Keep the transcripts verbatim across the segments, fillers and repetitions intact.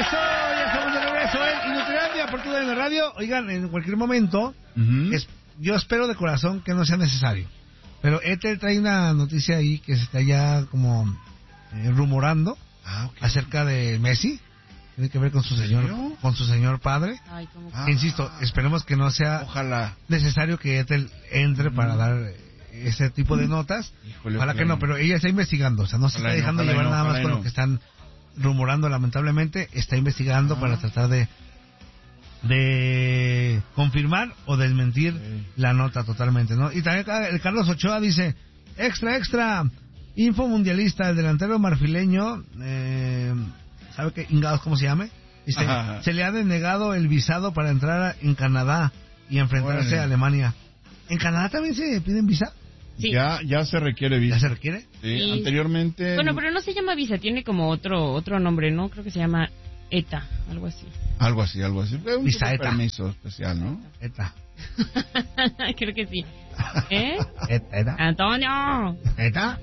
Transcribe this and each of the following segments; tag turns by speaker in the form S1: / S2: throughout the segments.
S1: regreso, ya estamos de regreso en Inutilandia por T V Radio. Oigan, en cualquier momento, uh-huh. es, yo espero de corazón que no sea necesario. Pero Ethel trae una noticia ahí que se está ya como eh, rumorando ah, okay. acerca de Messi. Tiene que ver con su señor, con su señor padre. Ay, ah, Insisto, esperemos que no sea ojalá. necesario que Ethel entre uh-huh. para dar ese tipo de notas. Híjole, ojalá que no, pero ella está investigando, o sea, no se está dejando llevar no, nada más con no. lo que están rumorando, lamentablemente, está investigando ah. para tratar de de confirmar o desmentir sí. la nota totalmente, ¿no? Y también el Carlos Ochoa dice, extra, extra, info mundialista, el delantero marfileño, eh, ¿sabe qué ingados cómo se llama? Dice, Ajá. se le ha denegado el visado para entrar en Canadá y enfrentarse bueno. a Alemania. ¿En Canadá también se piden visa?
S2: Sí. Ya, ya se requiere visa.
S1: ¿Ya se requiere?
S2: Sí, sí. Anteriormente...
S3: Bueno, pero no se llama visa, tiene como otro otro nombre, ¿no? Creo que se llama E T A, algo así.
S2: Algo así, algo así. Un
S1: visa E T A.
S2: Permiso especial, ¿no?
S1: E T A.
S3: Creo que sí. ¿Eh?
S1: E T A.
S3: ¡Antonio!
S1: ¿E T A?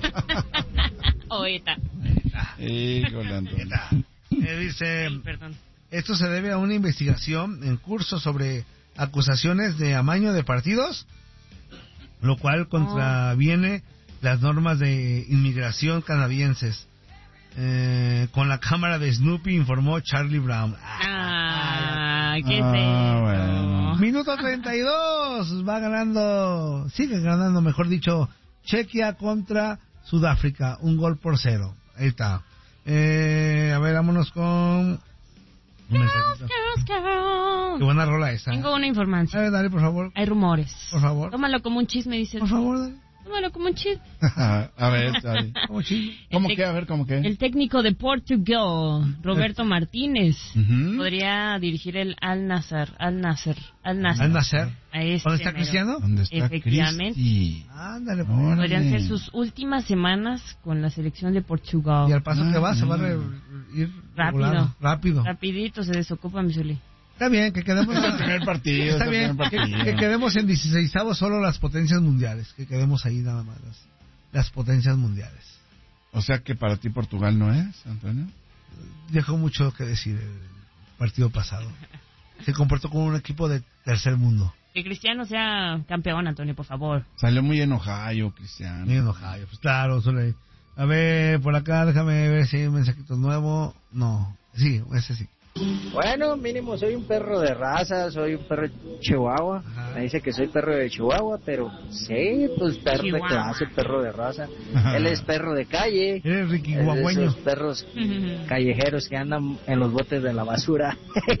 S3: O E T A.
S2: Híjole, Antonio.
S1: Eh, dice...
S3: Ay, perdón.
S1: Esto se debe a una investigación en curso sobre acusaciones de amaño de partidos, lo cual contraviene oh. las normas de inmigración canadienses. Eh, con la cámara de Snoopy, informó Charlie Brown.
S3: Ah, ¿qué es
S2: ah,
S3: eso?
S2: Bueno.
S1: Minuto treinta y dos, va ganando, sigue ganando, mejor dicho, Chequia contra Sudáfrica, un gol por cero. Ahí está. Eh, a ver, vámonos con... Un mensajito. Qué buena rola esa.
S3: Tengo una información.
S1: A ver, dale, por favor.
S3: Hay rumores.
S1: Por favor.
S3: Tómalo como un chisme, dice.
S1: Por favor, dale.
S3: Tómalo como un chisme.
S2: A ver, dale.
S1: ¿Cómo chisme?
S2: ¿Cómo qué? A ver, ¿cómo qué?
S3: El técnico de Portugal, Roberto el... Martínez, uh-huh. podría dirigir el Al Nassr. Al Nassr. Al Nassr.
S1: Al Nassr.
S3: Este
S1: ¿Dónde está Cristiano?
S2: ¿Dónde está
S3: Efectivamente.
S2: Cristi?
S1: Ándale, pues.
S3: Podrían ser sus últimas semanas con la selección de Portugal.
S1: Y al paso ah, que va, no. se va a re- ir
S3: rápido.
S1: Regulado. Rápido.
S3: Rapidito se desocupa, mi Zuli.
S1: Está bien, que quedemos en
S2: el primer partido.
S1: Está bien,
S2: partido.
S1: Que, que quedemos en dieciseisavos solo las potencias mundiales. Que quedemos ahí nada más, las, las potencias mundiales.
S2: O sea que para ti Portugal no es, Antonio.
S1: Dejó mucho que decir el partido pasado. Se comportó como un equipo de tercer mundo.
S3: Que Cristiano sea campeón, Antonio, por favor.
S2: Salió muy enojado, Cristiano.
S1: Muy enojado, pues claro, solo ahí. A ver, por acá, déjame ver si hay un mensajito nuevo. No, sí, ese sí.
S4: Bueno, mínimo soy un perro de raza, soy un perro de Chihuahua. Ajá. Me dice que soy perro de Chihuahua, pero sí, pues perro Chihuahua. de clase, perro de raza. Ajá. Él es perro de calle.
S1: Eres riquihuahueño.
S4: Esos perros uh-huh. callejeros que andan en los botes de la basura.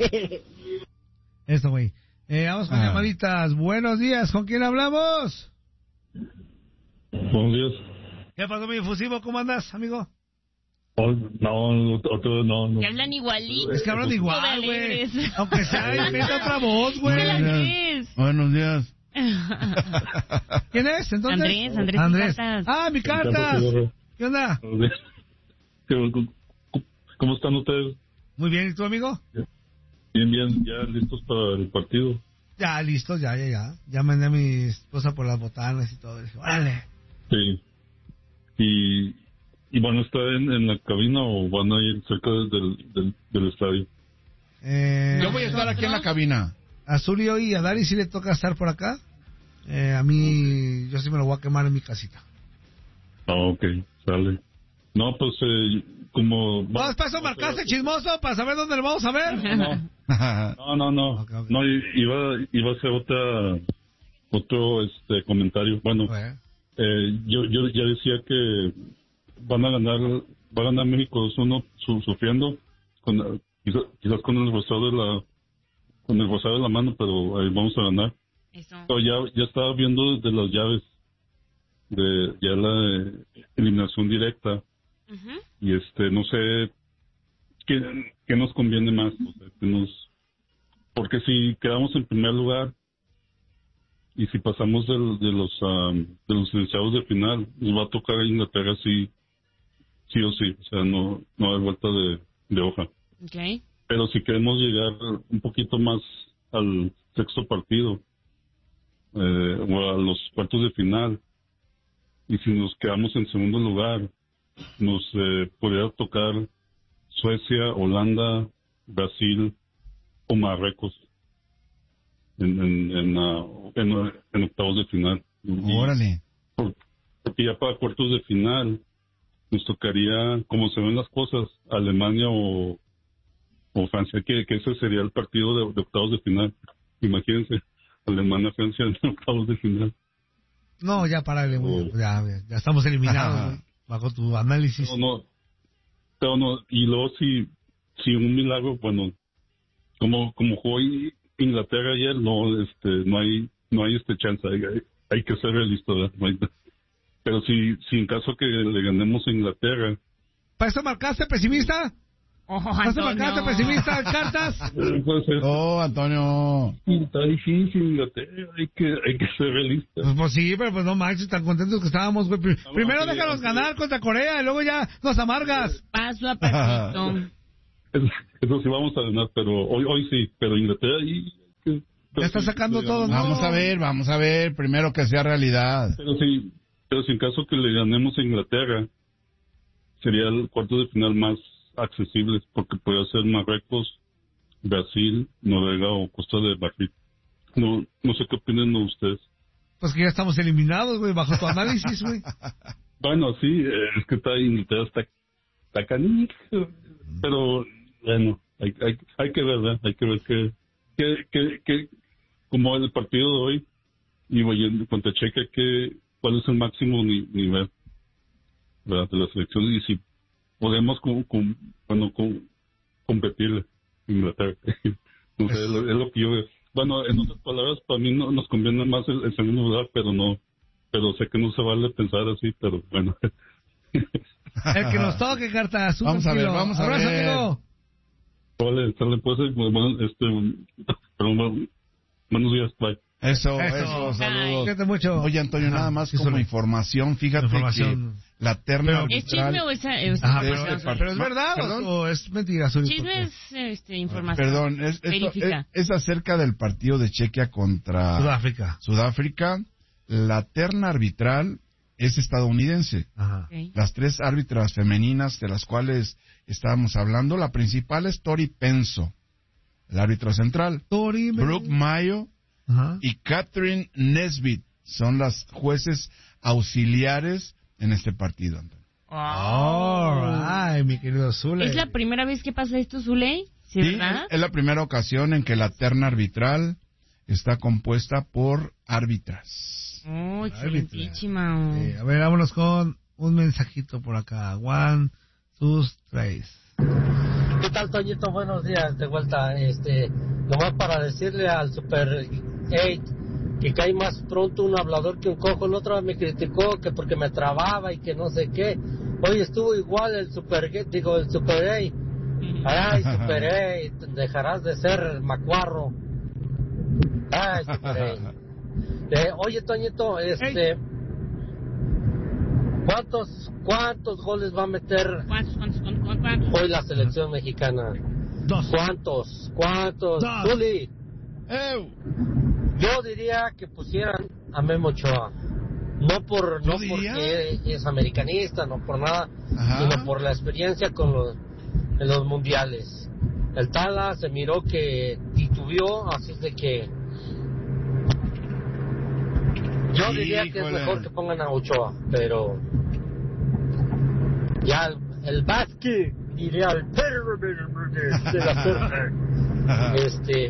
S1: Esto, güey. Eh, vamos con ah. llamaditas. Buenos días, ¿con quién hablamos?
S5: Buenos días.
S1: ¿Qué pasó, mi efusivo? ¿Cómo andas, amigo?
S5: Oh, no, otro no, no.
S3: Que hablan igualito.
S1: Es que hablan igual, güey. Aunque sea, inventa otra voz, güey.
S2: Buenos días.
S1: ¿Quién es, entonces?
S3: Andrés, Andrés.
S1: Andrés. Ah, mi carta. ¿Qué onda?
S5: ¿Cómo están ustedes?
S1: Muy bien, ¿y tú, amigo?
S5: Bien, bien, ya listos para el partido.
S1: Ya, listos, ya, ya, ya. Ya mandé a mi esposa por las botanas y todo. Dije, órale.
S5: Sí. Y, y van a estar en, en la cabina o van a ir cerca del, del, del estadio.
S1: Eh,
S2: Yo voy a estar aquí en la cabina.
S1: A Zulio y a Dari sí le toca estar por acá. Eh, a mí, yo sí me lo voy a quemar en mi casita.
S5: Ah, ok, sale. No, pues, eh, como...
S1: ¿Vos para eso marcaste, chismoso? ¿Para saber dónde lo vamos a ver?
S5: No, no, no. No, okay, okay. no iba, iba a hacer otra, otro este comentario. Bueno, okay. eh, yo, yo ya decía que van a ganar, va a ganar México dos uno su, sufriendo, con, quizás, quizás con el rosado de la, con el rosado de la mano, pero ahí vamos a ganar. Eso. Pero ya, ya estaba viendo de las llaves, de ya la eliminación directa. Uh-huh. Y este, no sé qué, qué nos conviene más, o sea, que nos, porque si quedamos en primer lugar y si pasamos de, de los um, de los iniciados de final, nos va a tocar a Inglaterra sí, sí o sí, o sea, no, no hay vuelta de, de hoja.
S3: Okay.
S5: Pero si queremos llegar un poquito más al sexto partido eh, o a los cuartos de final, y si nos quedamos en segundo lugar, nos eh, podría tocar Suecia, Holanda Brasil o Marruecos en, en, en, uh, en, en octavos de final.
S2: Órale.
S5: Por, porque ya para cuartos de final nos tocaría, como se ven las cosas, Alemania o, o Francia, que, que ese sería el partido de, de octavos de final. Imagínense, Alemania-Francia en octavos de final.
S1: No, ya párale, güey. Oh. Ya, ya estamos eliminados, güey, bajo tu análisis.
S5: No, no, pero no, y luego si, si un milagro, bueno, como como jugó Inglaterra ayer, no, este, no hay, no hay este chance, hay, hay, hay que ser realista, ¿verdad? No hay, pero si, si en caso que le ganemos a Inglaterra.
S1: ¿Para eso marcaste pesimista?
S3: Oh,
S1: ¿Para eso marcaste pesimista en cartas?
S5: Pues,
S2: oh, Antonio.
S5: Está difícil Inglaterra, hay que, hay que ser realista.
S1: Pues, pues sí, pero pues no manches, tan contentos que estábamos, güey. Primero déjanos ganar contra Corea y luego ya nos amargas.
S3: Paso a pasito.
S5: Eso, eso sí vamos a ganar, pero hoy hoy sí, pero Inglaterra y que,
S1: ya está sacando sí, todo, ¿no?
S2: Vamos a ver, vamos a ver, primero que sea realidad.
S5: Pero sí, pero si en caso que le ganemos a Inglaterra, sería el cuarto de final más accesible, porque puede ser Marruecos, Brasil, Noruega o Costa de Marfil. No, no sé qué opinan ustedes.
S1: Pues que ya estamos eliminados, güey, bajo tu análisis, güey.
S5: Bueno, sí, es que está Inglaterra está, está canijo, pero bueno, hay, hay, hay que ver, ¿verdad? Hay que ver que, que, que, que como el partido de hoy, y voy contra Chequia, que cuál es el máximo ni, nivel, ¿verdad? De la selección, y si podemos con, con, bueno, con, competirle Inglaterra. No sé, es lo, es lo que yo veo. Bueno, en otras palabras, para mí no nos conviene más el, el segundo lugar, pero no, pero sé que no se vale pensar así, pero bueno.
S1: El que nos toque, cartas.
S2: Vamos a ver, vamos a
S1: Abrazo,
S2: ver.
S1: Amigo.
S5: Vale, sale, pues, bueno, este, perdón, buenos días, bye.
S2: Eso,
S1: eso,
S2: eso saludos.
S1: Fíjate mucho.
S2: Oye, Antonio, nada más
S1: sí,
S2: como
S1: solo.
S2: información, fíjate
S1: información.
S2: que la terna
S3: ¿Es chisme o es, es
S1: Ajá, pero,
S3: información?
S1: es, pero es verdad o, o es mentira.
S3: Chisme es este, información.
S2: Perdón, es, esto, es, es acerca del partido de Chequia contra
S1: Sudáfrica.
S2: Sudáfrica. La terna arbitral es estadounidense.
S1: Ajá.
S3: Okay.
S2: Las tres árbitras femeninas de las cuales estábamos hablando, la principal es Tori Penso, el árbitro central.
S1: Tori
S2: Brooke Mayo
S1: Ajá.
S2: y Catherine Nesbitt son las jueces auxiliares en este partido, Antonio.
S1: Oh. All right, mi querido Zule.
S3: ¿Es la primera vez que pasa esto, Zuley? ¿Sí,
S2: Sí,
S3: verdad?
S2: es, es la primera ocasión en que la terna arbitral está compuesta por árbitras.
S3: Oh, excelentísima.
S1: Sí, a ver, vámonos con un mensajito por acá. One, two, tres.
S6: ¿Qué tal, Toñito? Buenos días, de vuelta. Este, nomás para decirle al Super ocho que cae más pronto un hablador que un cojo. La otra vez me criticó que porque me trababa y que no sé qué. Hoy estuvo igual el Super, digo, el Super ocho. Ay, Super ocho, dejarás de ser macuarro. Ay, Super ocho. Eh, oye, Toñito, este... ¿Cuántos, cuántos goles va a meter
S3: ¿Cuántos, cuántos, cuántos, cuántos?
S6: hoy la selección mexicana?
S1: Dos.
S6: ¿Cuántos? ¿Cuántos?
S1: Dos.
S6: Zuli,
S2: ¡Ew!
S6: yo diría que pusieran a Memo Ochoa. No por no porque es americanista, no por nada,
S2: Ajá.
S6: sino por la experiencia con los en los mundiales. El Tala se miró que titubeó, así es de que yo diría que es mejor que pongan a Ochoa, pero ya el, el Vázquez diría el perro de la perra. Este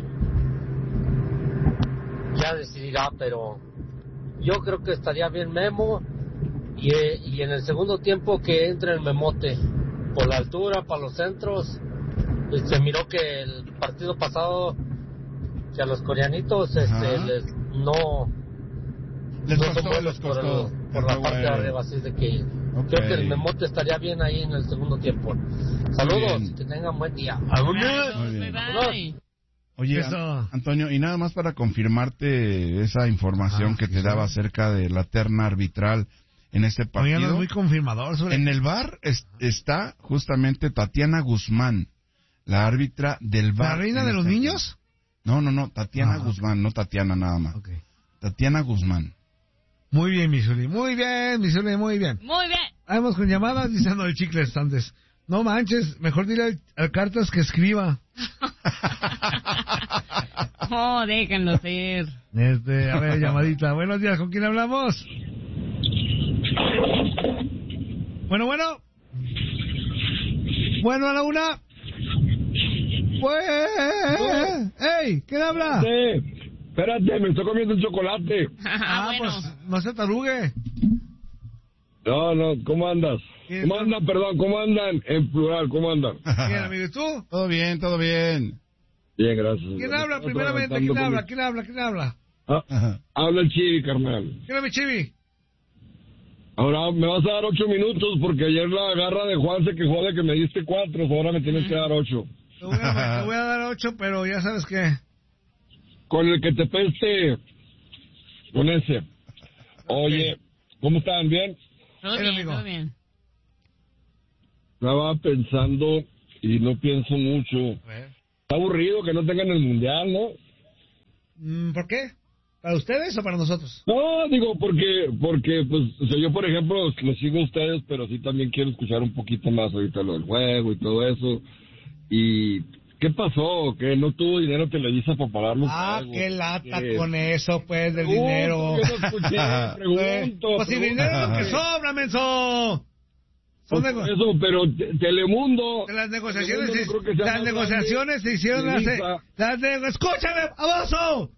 S6: ya decidirá, pero yo creo que estaría bien Memo y, y en el segundo tiempo que entre el Memote por la altura, para los centros. Se miró que el partido pasado que a los coreanitos este, les, no
S2: Les
S6: no
S2: costó,
S6: son buenos
S2: les
S6: por,
S2: costó.
S6: el, por la
S2: Pero
S6: parte de
S2: bueno.
S6: arriba, así de que
S2: Ok.
S6: creo que el Memote estaría bien ahí en el segundo tiempo. Saludos,
S2: bien.
S6: que tengan buen día.
S2: Muy
S3: Bye,
S2: bien.
S3: bye.
S2: Oye,
S1: Eso.
S2: An- Antonio, y nada más para confirmarte esa información
S1: Ah,
S2: que
S1: sí,
S2: te
S1: sí.
S2: daba acerca de la terna arbitral en este
S1: Oye, no
S2: partido.
S1: es muy confirmador, Zule.
S2: En el V A R es- está justamente Tatiana Guzmán, la árbitra del V A R.
S1: ¿La reina
S2: en
S1: de los
S2: este-
S1: niños?
S2: No, no, no, Tatiana
S1: Ah.
S2: Guzmán, no Tatiana nada más.
S1: Ok.
S2: Tatiana Guzmán.
S1: Muy bien, mi Zuli. Muy bien, mi Zuli, muy bien.
S3: Muy bien.
S1: Vamos con llamadas, diciendo el chicles antes. No manches, mejor dile al, al Cartas que escriba.
S3: Oh, déjenlo ser.
S1: Este, a ver, llamadita. Buenos días, ¿con quién hablamos? Bueno, bueno. Bueno, a la una. Pues, ¡ey! ¿Quién habla?
S7: Sí, espérate, me estoy comiendo un chocolate.
S1: Ah, bueno. Pues no se tarugue.
S7: No, no, ¿cómo andas? ¿Cómo andan, perdón, cómo andan en plural, cómo andan?
S1: Bien, amigo, ¿y tú?
S2: Todo bien, todo bien.
S7: Bien, gracias.
S1: ¿Quién habla primeramente? ¿Quién habla? ¿Quién habla? ¿Quién habla?
S7: Ah, habla el Chivi, carnal.
S1: ¿Quién es mi Chivi?
S7: Ahora me vas a dar ocho minutos porque ayer la garra de Juan se quejó de que me diste cuatro, ahora me tienes que dar ocho.
S1: Te voy a, te voy a dar ocho, pero ya sabes qué.
S7: Con el que te peste, con ese. Oye, okay. ¿Cómo están? ¿Bien?
S3: Todo bien, amigo. Todo bien.
S7: Estaba pensando y no pienso mucho. Está aburrido que no tengan el mundial, ¿no?
S1: ¿Por qué? ¿Para ustedes o para nosotros?
S7: No, digo, porque, porque pues, o sea, yo, por ejemplo, los sigo a ustedes, pero sí también quiero escuchar un poquito más ahorita lo del juego y todo eso. ¿Y qué pasó? ¿Que no tuvo dinero Televisa para pagar los
S1: Ah,
S7: juegos?
S1: qué lata
S7: ¿Qué?
S1: Con eso, pues, del
S7: Uh,
S1: dinero.
S7: Yo no escuché, pregunto.
S1: Pues si dinero es lo que sobra, menso.
S7: Pues nego- eso, pero te, Telemundo...
S1: De las negociaciones,
S7: Telemundo
S1: se,
S7: no
S1: las negociaciones se hicieron hace... Las ne- ¡Escúchame, abajo!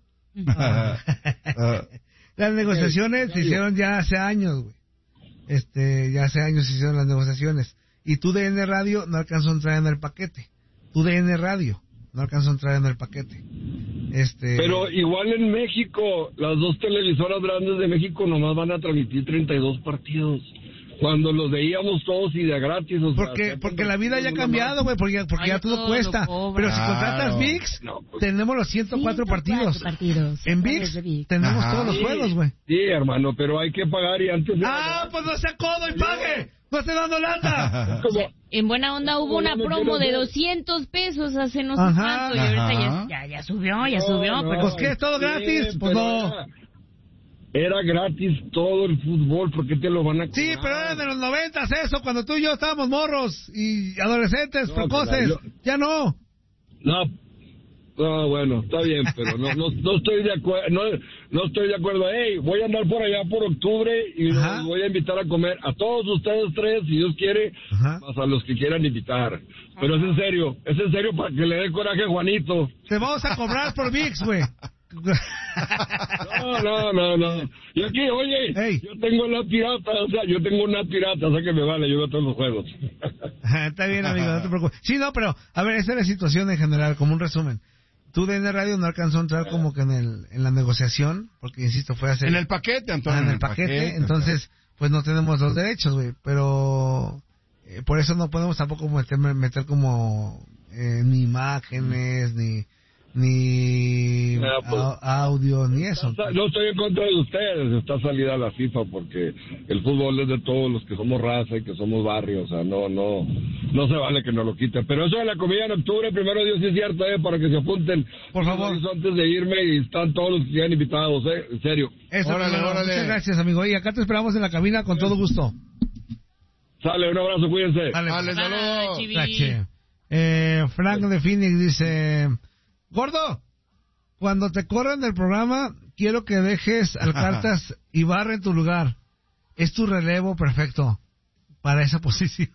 S1: Las negociaciones se hicieron ya hace años, güey. Este, ya hace años se hicieron las negociaciones. Y tu D N Radio no alcanzó a entrar en el paquete. Tu D N Radio no alcanzó a entrar en el paquete. Este...
S7: Pero igual en México, las dos televisoras grandes de México nomás van a transmitir treinta y dos partidos. Cuando los veíamos todos y de gratis. O
S1: porque
S7: sea,
S1: porque la vida ya ha cambiado, güey, porque, porque
S3: Ay,
S1: ya todo,
S3: todo
S1: cuesta. Pero si
S2: Claro.
S1: contratas V I X,
S7: No, pues,
S1: tenemos los ciento cuatro partidos.
S3: partidos.
S1: En V I X
S3: De V I X.
S1: tenemos
S2: Ajá.
S1: todos los
S7: sí,
S1: juegos, güey.
S7: Sí, hermano, pero hay que pagar y antes...
S1: ¡Ah, pues no sea codo y pague! ¡No esté dando lata!
S7: Como,
S3: En buena onda hubo una promo de doscientos pesos hace no sé
S1: Ajá.
S3: cuánto y ahorita
S2: Ajá.
S3: ya, ya, ya subió, ya
S7: No,
S3: subió.
S7: no.
S3: pero
S1: Pues ¿qué? ¿Todo
S7: Sí,
S1: gratis? Pues
S7: pero
S1: no.
S7: Era, era gratis todo el fútbol, ¿por qué te lo van a cobrar?
S1: Sí, pero era de los noventas eso, cuando tú y yo estábamos morros y adolescentes,
S7: No,
S1: precoces.
S7: pero yo-
S1: Ya no.
S7: No, no, bueno, está bien, pero no, no, no estoy de acuerdo, no, no estoy de acuerdo. Hey, voy a andar por allá por octubre y
S1: Ajá.
S7: los voy a invitar a comer a todos ustedes tres, si Dios quiere,
S1: Ajá.
S7: más a los que quieran invitar. Pero es en serio, es en serio para que le dé coraje a Juanito.
S1: Te vamos a cobrar por V I X, güey.
S7: No, no, no, no. Y aquí, oye,
S1: Hey.
S7: yo tengo una pirata, o sea, yo tengo una pirata, o sea que me vale, yo veo todos los juegos.
S1: Está bien, amigo, no te preocupes. Sí, no, pero, a ver, esa es la situación en general, como un resumen. Tu D N Radio no alcanzó a entrar como que en el en la negociación, porque, insisto, fue hace...
S2: En el paquete, Antonio.
S1: Ah, en el paquete, entonces, pues no tenemos los derechos, güey, pero eh, por eso no podemos tampoco meter, meter como eh, ni imágenes, ni ni
S7: Ah, pues,
S1: a- audio, ni eso.
S7: No estoy en contra de ustedes, está salida la FIFA porque el fútbol es de todos los que somos raza y que somos barrio, o sea, no, no, no se vale que nos lo quiten. Pero eso de la comida en octubre, primero Dios, sí es cierto, eh, para que se apunten.
S1: Por favor.
S7: Lo hizo antes de irme y están todos los que quedan invitados, eh, en serio.
S1: Eso,
S2: Órale,
S1: amigo,
S2: órale.
S1: muchas gracias, amigo. Y acá te esperamos en la cabina con todo gusto.
S7: Sale, un abrazo, cuídense.
S1: Dale,
S2: Dale,
S1: pues.
S2: saludos.
S3: Chivi.
S1: Tache. Eh, Frank de Phoenix dice: Gordo, cuando te corran del programa, quiero que dejes al Cartas y barre en tu lugar. Es tu relevo perfecto para esa posición.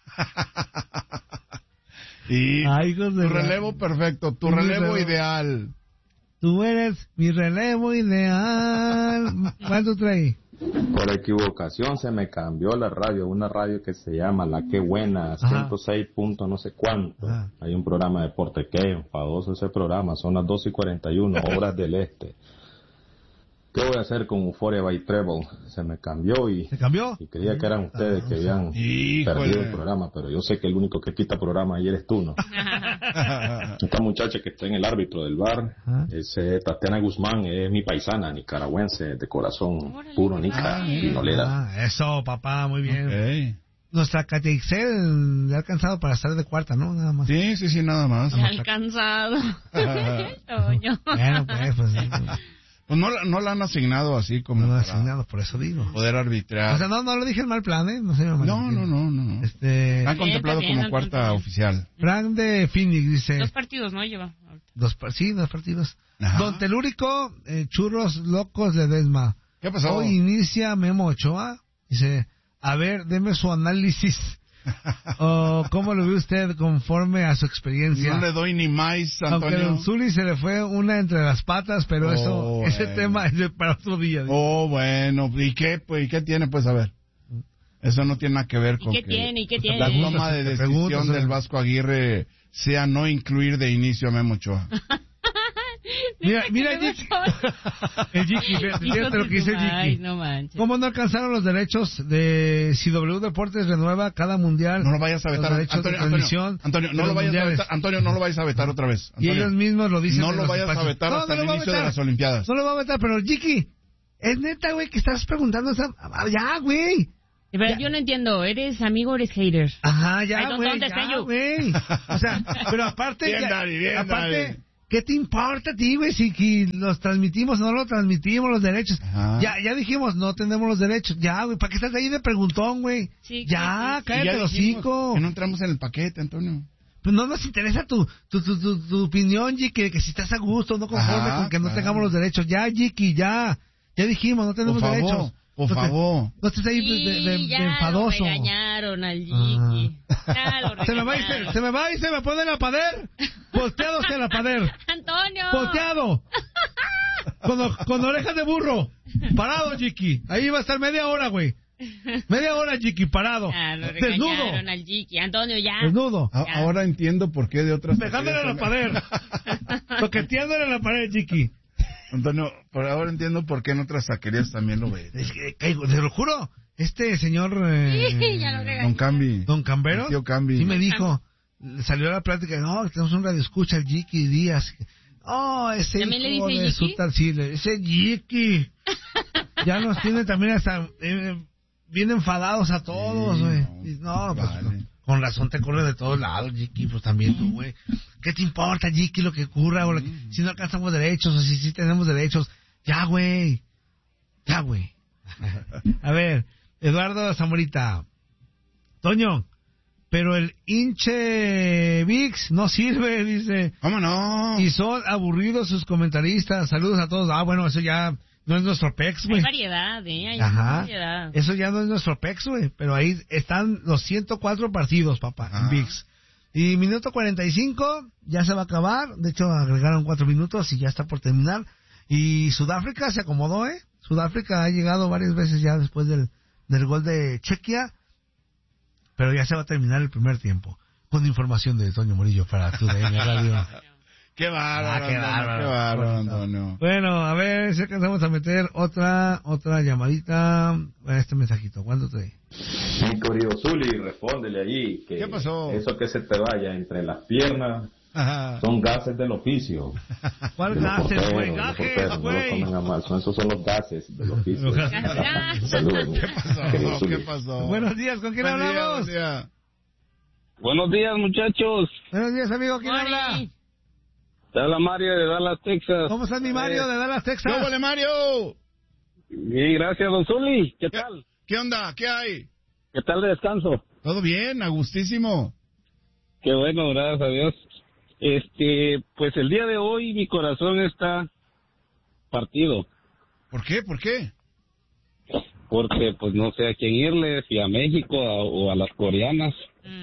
S2: Y
S1: Ay, hijos de
S2: tu
S1: la-
S2: relevo perfecto, tu
S1: Mi
S2: relevo
S1: relevo.
S2: ideal.
S1: Tú eres mi relevo ideal. ¿Cuánto trae?
S8: Por equivocación se me cambió la radio, una radio que se llama La Que Buena,
S1: Ajá.
S8: ciento seis punto no sé cuánto.
S1: Ajá.
S8: Hay un programa de portequeo, famoso ese programa, son las doce y cuarenta y uno, horas del este. ¿Qué voy a hacer con Euphoria by Treble? Se me cambió y,
S1: ¿Se cambió?
S8: y creía que eran ustedes que habían
S2: Híjole.
S8: perdido el programa, pero yo sé que el único que quita programa ahí eres tú, ¿no? Esta muchacha que está en el árbitro del bar,
S1: Ajá.
S8: es eh, Tatiana Guzmán, es mi paisana, nicaragüense, de corazón
S3: Órale,
S8: puro,
S3: qué
S8: nica,
S3: padre.
S8: pinolera.
S1: Ah, eso, papá, muy bien.
S2: Ok.
S1: Nuestra Katia Ixel le ha alcanzado para estar de cuarta, ¿no? Nada más.
S2: Sí, sí, sí, nada más.
S3: Ya alcanzado. Toño.
S1: Bueno, pues, pues, sí.
S2: Pues no, no la han asignado así como.
S1: No la han asignado, por eso digo.
S2: Poder arbitrar.
S1: O sea, no, no lo dije en mal plan, ¿eh? No sé, no,
S2: no, no, no, no.
S1: Este...
S2: La han contemplado bien, como cuarta bien. Oficial.
S1: Frank de Phoenix dice...
S3: Dos partidos, ¿no? Lleva.
S1: Dos, sí, dos partidos. Ajá. Don Telúrico, eh, Churros Locos de Desma.
S2: ¿Qué pasó?
S1: Hoy inicia Memo Ochoa. Dice, a ver, deme su análisis. O cómo lo ve usted conforme a su experiencia.
S2: No le doy ni más, Antonio.
S1: Aunque a Don Zuli se le fue una entre las patas, pero oh, eso, bueno. ese tema es para otro día. Dice.
S2: Oh, bueno, ¿y qué, pues, ¿y qué tiene? Pues a ver. Eso no tiene nada que ver
S3: ¿Y
S2: con
S3: qué
S2: que
S3: tiene? ¿Y qué tiene?
S2: la toma de decisión del Vasco Aguirre sea no incluir de inicio a Memo Ochoa.
S1: Mira, mira, Jiki. El Jiki, fíjate lo que dice el Jiki.
S3: No manches.
S1: ¿Cómo no alcanzaron los derechos de si W Deportes renueva cada mundial?
S2: No lo vayas a vetar,
S1: Antonio,
S2: Antonio, Antonio, no lo vayas a vetar, Antonio, no lo vayas a vetar otra vez.
S1: Antonio. Y ellos mismos lo dicen.
S2: No lo vayas a vetar no, hasta no el inicio de las Olimpiadas.
S1: No lo va a vetar, pero Jiki, es neta, güey, que estás preguntando esa... Ya, güey.
S3: Pero ya. Yo no entiendo, ¿eres amigo o eres hater?
S1: Ajá, ya, güey, ya, güey. O sea, pero aparte...
S2: bien,
S1: ya,
S2: Dari, bien,
S1: aparte...
S2: Dari.
S1: ¿Qué te importa a ti, güey? Si que los transmitimos o no los transmitimos, los derechos. Ajá. Ya ya dijimos, no tenemos los derechos. Ya, güey, ¿para qué estás ahí de preguntón, güey? Sí, ya, sí, cállate los hocico.
S2: Que no entramos en el paquete, Antonio.
S1: Pues no nos interesa tu tu tu, tu, tu opinión, Jiki, que si estás a gusto, no conforme Ajá, con que no claro. tengamos los derechos. Ya, Jiki, ya. Ya dijimos, no tenemos
S2: por favor,
S1: derechos.
S2: Por
S1: no
S2: favor.
S1: Te, no estés ahí
S3: sí,
S1: de, de,
S3: ya
S1: de enfadoso.
S3: Lo regañaron al Jiki. Ah.
S1: Se me va y se, se me va y se me pone la pader. Volteado hacia la pader.
S3: Antonio.
S1: Volteado. Con, con orejas de burro. Parado, Jiki. Ahí va a estar media hora, güey. Media hora, Jiki, parado.
S3: Ah, lo
S1: desnudo.
S3: Al Jiki. Antonio, ya.
S1: Desnudo.
S2: A, ahora entiendo por qué de otras...
S1: Pegándole a la pader. Toqueteándole a la pared, Jiki.
S2: Antonio, por ahora entiendo por qué en otras taquerías también lo ves.
S1: Es que, te lo juro, este señor... Eh,
S3: sí, ya lo
S2: Don Cambi.
S1: Don Cambero.
S2: Tío Cambi.
S1: Sí me dijo, salió a la plática, no, tenemos un radio escucha, el Jiki Díaz. Oh, ese
S3: ¿también le dice
S1: de su tal, sí, ese Jiki. Ya nos tiene también hasta eh, bien enfadados a todos, güey. Sí, no, no, pues vale. no. Con razón te corre de todos lados, Jiki, pues también tú, güey. ¿Qué te importa, Jiki, lo que ocurra? O lo que, si no alcanzamos derechos, o si sí tenemos derechos. Ya, güey. Ya, güey. A ver, Eduardo Zamorita. Toño, pero el hinche VIX no sirve, dice.
S2: ¿Cómo no?
S1: Y son aburridos sus comentaristas. Saludos a todos. Ah, bueno, eso ya... No es nuestro pex, güey.
S3: Hay variedad, ¿eh? Hay
S1: Ajá.
S3: variedad.
S1: Eso ya no es nuestro pex, güey. Pero ahí están los ciento cuatro partidos, papá, Ajá. en V I X. Y minuto cuarenta y cinco, ya se va a acabar. De hecho, agregaron cuatro minutos y ya está por terminar. Y Sudáfrica se acomodó, ¿eh? Sudáfrica ha llegado varias veces ya después del, del gol de Chequia. Pero ya se va a terminar el primer tiempo. Con información de Toño Murillo para tu D N Radio.
S2: Qué bárbaro,
S1: ah, qué bárbaro,
S2: qué bárbaro, Antonio.
S1: Bueno, a ver si alcanzamos a meter otra otra llamadita a este mensajito. ¿Cuándo te?
S8: Mi querido Zuli, respóndele allí. Que
S2: ¿qué pasó?
S8: Eso que se te vaya entre las piernas Ajá. son gases del oficio.
S1: ¿Cuál gases, güey? Gajes, güey.
S8: No esos son los gases del oficio.
S2: Saludos. ¿Qué pasó? ¿Qué pasó?
S1: Buenos días, ¿con quién
S2: Buen
S1: hablamos?
S2: Día, día.
S7: Buenos días, muchachos.
S1: Buenos días, amigo, ¿quién
S3: Mari.
S1: habla?
S7: Te habla Mario de Dallas, Texas.
S1: ¿Cómo estás, mi Mario, de Dallas, Texas?
S2: ¿Cómo le, Mario?
S7: Bien, gracias, don Zuli. ¿Qué tal?
S2: ¿Qué onda? ¿Qué hay?
S7: ¿Qué tal de descanso?
S2: Todo bien, a gustísimo.
S7: Qué bueno, gracias a Dios. Este, pues el día de hoy mi corazón está partido.
S2: ¿Por qué? ¿Por qué?
S7: Porque, pues, no sé a quién irle, si a México a, o a las coreanas.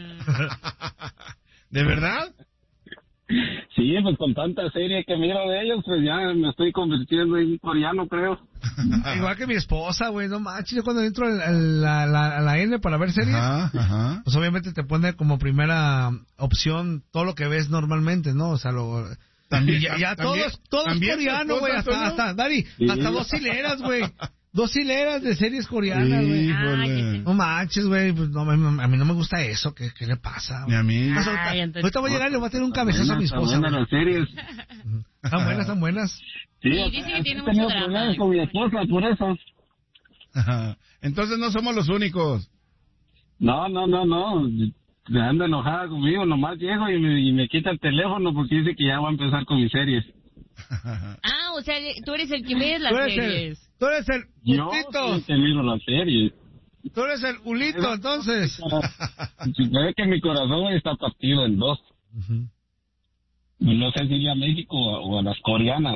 S2: ¿De verdad?
S7: Sí, pues con tanta serie que miro de ellos, pues ya me estoy convirtiendo en coreano, creo.
S1: Igual que mi esposa, güey, no manches, yo cuando entro a la, la, a la N para ver series, ajá, ajá. pues obviamente te pone como primera opción todo lo que ves normalmente, ¿no? O sea, lo...
S2: También,
S1: ya, ya
S2: también,
S1: todo es, todo es coreano, güey, hasta, hasta, Dari,
S7: sí.
S1: hasta dos hileras, güey. Dos hileras de series coreanas, güey. Sí,
S3: Ay,
S1: no manches, güey. Pues no, a mí no me gusta eso. ¿Qué, qué le pasa?
S2: Ni a mí.
S1: Pues,
S3: Ay,
S1: ahorita, ahorita voy a llegar y le voy a tener un cabezazo a mi esposa.
S7: Están buenas las series.
S1: Están buenas, están buenas.
S3: Sí, sí dice que tiene
S7: he
S3: mucho drama.
S7: problemas con mi esposa por eso.
S2: Ajá. Entonces no somos los únicos.
S7: No, no, no, no. Me anda enojada conmigo. Nomás llego y me, y me quita el teléfono porque dice que ya va a empezar con mis series.
S3: Ah, o o sea, tú eres el que ves las
S1: tú eres
S3: series.
S1: El, tú eres el Ulito.
S5: Yo soy el que miro las series.
S1: Tú eres el Ulito, entonces.
S5: Se ve que mi corazón está partido en dos. Uh-huh. No sé si ir a México o a las coreanas.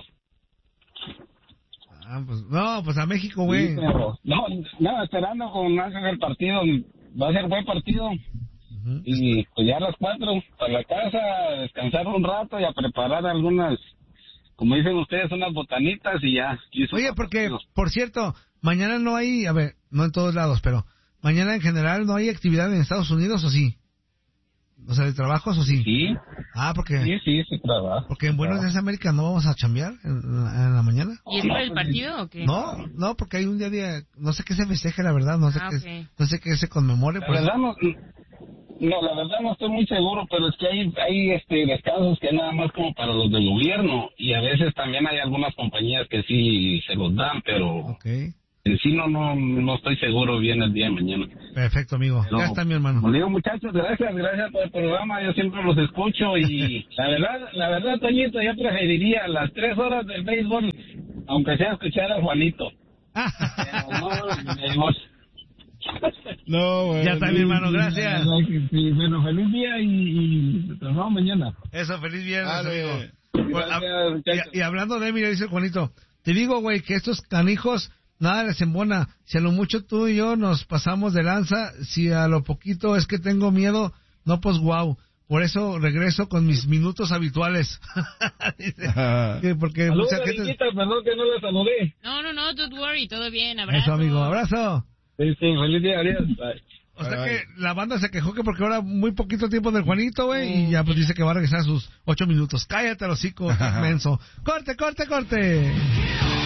S1: Ah, pues, no, pues a México, güey.
S5: Sí, pero, no, no, esperando con Ángel el partido. Va a ser buen partido. Uh-huh. Y pues ya a las cuatro, para la casa, a descansar un rato y a preparar algunas, como dicen ustedes, unas botanitas y ya.
S1: Oye, porque, por cierto, mañana no hay, a ver, no en todos lados, pero mañana en general no hay actividad en Estados Unidos, ¿o sí? O sea, ¿de trabajos o sí?
S5: Sí.
S1: Ah, porque...
S5: Sí, sí, se trabaja.
S1: Porque en Buenos Días América no vamos a chambear en, en la mañana.
S3: ¿Y es por el partido o qué?
S1: No, no, porque hay un día, día no sé qué se festeje, la verdad, no sé
S3: ah,
S1: qué,
S3: okay.
S1: no sé qué se conmemore.
S5: La
S1: pues.
S5: verdad no, no, la verdad no estoy muy seguro, pero es que hay, hay este, descansos que nada más como para los del gobierno, y a veces también hay algunas compañías que sí se los dan, pero...
S1: Okay.
S5: En sí no, no, no estoy seguro bien el día de mañana.
S1: Perfecto, amigo. Pero, ya está mi hermano.
S5: Como digo, muchachos, gracias, gracias por el programa. Yo siempre los escucho y la verdad, la verdad, Toñito, yo preferiría las tres horas del béisbol, aunque sea escuchar a Juanito. Pero no, el béisbol.
S1: No, bueno. Ya está mi hermano, gracias.
S5: Sí, bueno, feliz día y, y nos vemos mañana.
S1: Eso, feliz viernes,
S5: vale.
S1: amigo.
S5: Gracias,
S1: bueno, y, y hablando de mí, le dice Juanito, te digo, güey, que estos canijos... Nada les embona. Si a lo mucho tú y yo nos pasamos de lanza, si a lo poquito es que tengo miedo, no, pues guau. Por eso regreso con mis minutos habituales. Dice, porque
S5: Saludos,
S1: mucha gente...
S5: Riquita, perdón que no la saludé.
S3: No, no, no, don't worry, todo bien, abrazo.
S1: Eso, amigo, abrazo.
S5: Sí, sí, feliz día, adiós. Bye.
S1: O sea que la banda se quejó que porque ahora muy poquito tiempo del Juanito, güey, y ya pues dice que va a regresar a sus ocho minutos. Cállate, hocico, menso. Corte, corte, corte.